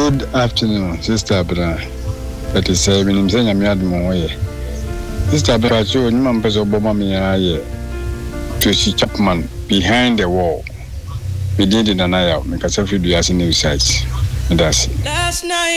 Good afternoon, Sister Bra. That is saying, I'm saying I'm not more. Sister Bra, you remember Obama, Tracy Chapman behind the wall. We did it, and I make a selfie, do as a new sites. That's it.